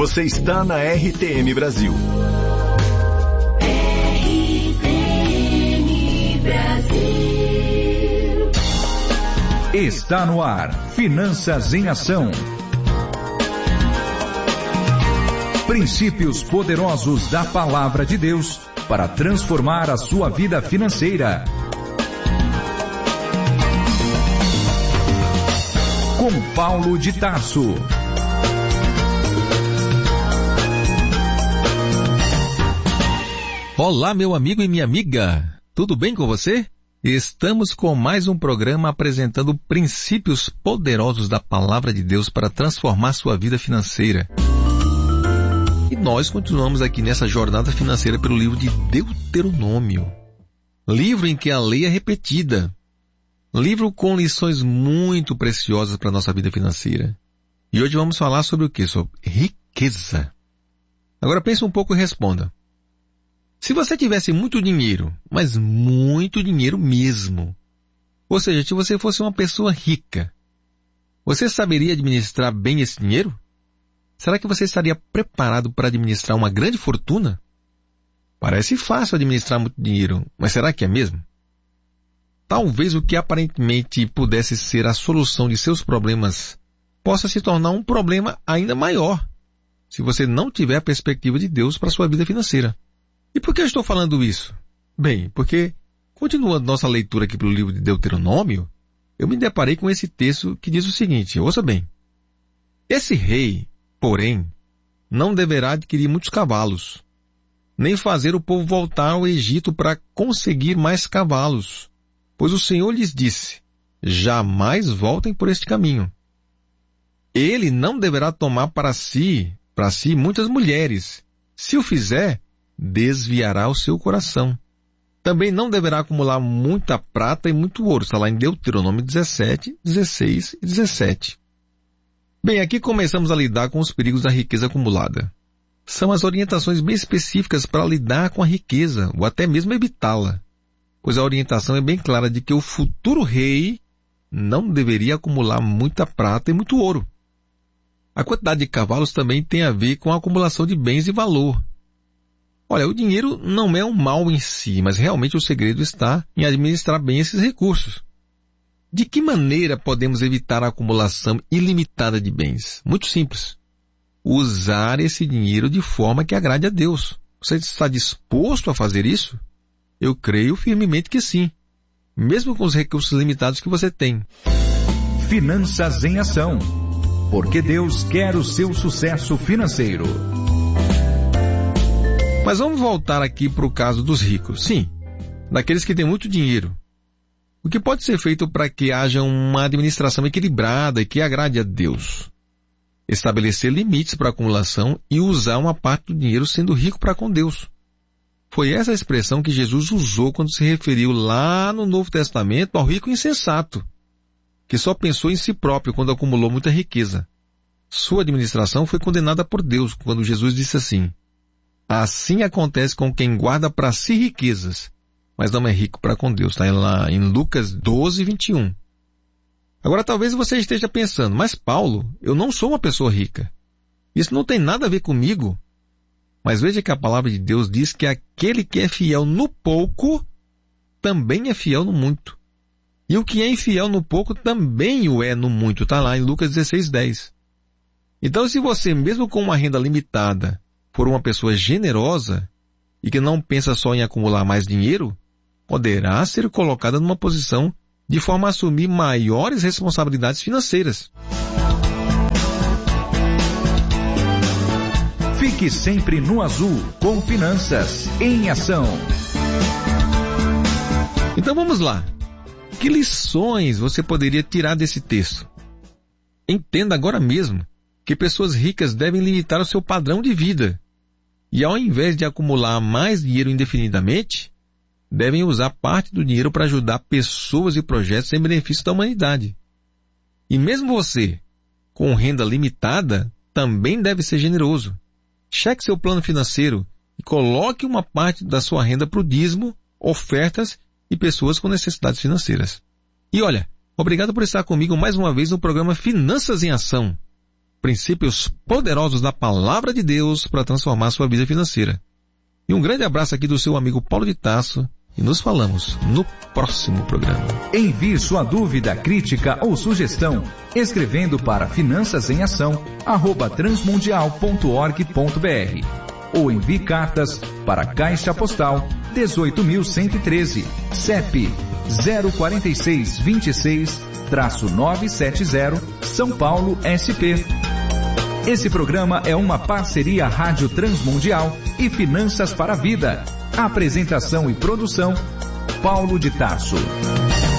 Você está na RTM Brasil. RTM Brasil. Está no ar, Finanças em Ação. Princípios poderosos da Palavra de Deus para transformar a sua vida financeira. Com Paulo de Tarso. Olá, meu amigo e minha amiga, tudo bem com você? Estamos com mais um programa apresentando princípios poderosos da Palavra de Deus para transformar sua vida financeira. E nós continuamos aqui nessa jornada financeira pelo livro de Deuteronômio, livro em que a lei é repetida, livro com lições muito preciosas para a nossa vida financeira. E hoje vamos falar sobre o quê? Sobre riqueza. Agora pense um pouco e responda. Se você tivesse muito dinheiro, mas muito dinheiro mesmo, ou seja, se você fosse uma pessoa rica, você saberia administrar bem esse dinheiro? Será que você estaria preparado para administrar uma grande fortuna? Parece fácil administrar muito dinheiro, mas será que é mesmo? Talvez o que aparentemente pudesse ser a solução de seus problemas possa se tornar um problema ainda maior, se você não tiver a perspectiva de Deus para a sua vida financeira. E por que eu estou falando isso? Bem, porque, continuando nossa leitura aqui pelo livro de Deuteronômio, eu me deparei com esse texto que diz o seguinte, ouça bem. Esse rei, porém, não deverá adquirir muitos cavalos, nem fazer o povo voltar ao Egito para conseguir mais cavalos, pois o Senhor lhes disse, jamais voltem por este caminho. Ele não deverá tomar para si muitas mulheres. Se o fizer, desviará o seu coração. Também não deverá acumular muita prata e muito ouro. Está lá em Deuteronômio 17, 16 e 17. Bem, aqui começamos a lidar com os perigos da riqueza acumulada. São as orientações bem específicas para lidar com a riqueza, ou até mesmo evitá-la. Pois a orientação é bem clara de que o futuro rei não deveria acumular muita prata e muito ouro. A quantidade de cavalos também tem a ver com a acumulação de bens e valor. Olha, o dinheiro não é um mal em si, mas realmente o segredo está em administrar bem esses recursos. De que maneira podemos evitar a acumulação ilimitada de bens? Muito simples. Usar esse dinheiro de forma que agrade a Deus. Você está disposto a fazer isso? Eu creio firmemente que sim, mesmo com os recursos limitados que você tem. Finanças em Ação, porque Deus quer o seu sucesso financeiro. Mas vamos voltar aqui para o caso dos ricos. Sim, daqueles que têm muito dinheiro. O que pode ser feito para que haja uma administração equilibrada e que agrade a Deus? Estabelecer limites para a acumulação e usar uma parte do dinheiro sendo rico para com Deus. Foi essa a expressão que Jesus usou quando se referiu lá no Novo Testamento ao rico insensato, que só pensou em si próprio quando acumulou muita riqueza. Sua administração foi condenada por Deus quando Jesus disse assim, assim acontece com quem guarda para si riquezas, mas não é rico para com Deus. Está lá em Lucas 12, 21. Agora talvez você esteja pensando, mas Paulo, eu não sou uma pessoa rica. Isso não tem nada a ver comigo. Mas veja que a palavra de Deus diz que aquele que é fiel no pouco, também é fiel no muito. E o que é infiel no pouco, também o é no muito. Está lá em Lucas 16, 10. Então se você, mesmo com uma renda limitada, for uma pessoa generosa e que não pensa só em acumular mais dinheiro, poderá ser colocada numa posição de forma a assumir maiores responsabilidades financeiras. Fique sempre no azul com Finanças em Ação. Então vamos lá. Que lições você poderia tirar desse texto? Entenda agora mesmo que pessoas ricas devem limitar o seu padrão de vida. E ao invés de acumular mais dinheiro indefinidamente, devem usar parte do dinheiro para ajudar pessoas e projetos em benefício da humanidade. E mesmo você, com renda limitada, também deve ser generoso. Cheque seu plano financeiro e coloque uma parte da sua renda para o dízimo, ofertas e pessoas com necessidades financeiras. E olha, obrigado por estar comigo mais uma vez no programa Finanças em Ação. princípios poderosos da palavra de Deus para transformar sua vida financeira. E um grande abraço aqui do seu amigo Paulo de Tarso, e nos falamos no próximo programa. Envie sua dúvida, crítica ou sugestão escrevendo para finançasemação@transmundial.org.br ou envie cartas para Caixa Postal 18.113, CEP 04626-970, São Paulo, SP. Esse programa é uma parceria Rádio Transmundial e Finanças para a Vida. Apresentação e produção, Paulo de Tarso.